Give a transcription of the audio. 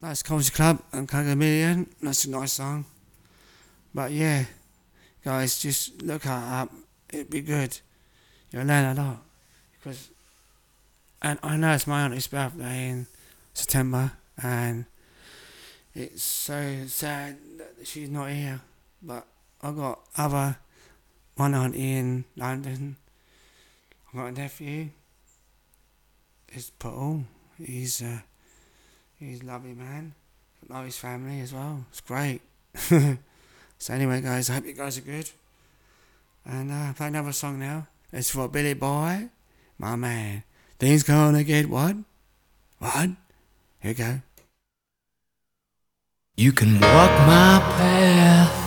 That's Culture Club and Cogamillion. That's a nice song. But yeah, guys, just look her up. It'd be good. You'll learn a lot. Because, and I know it's my auntie's birthday in September, and it's so sad that she's not here. But I got one auntie in London. I got a nephew. It's Paul. He's a lovely man. I know his family as well. It's great. So anyway, guys, I hope you guys are good. And play another song now. It's for Billy Boy, my man. Things gonna get what? What? Here we go. You can walk my path.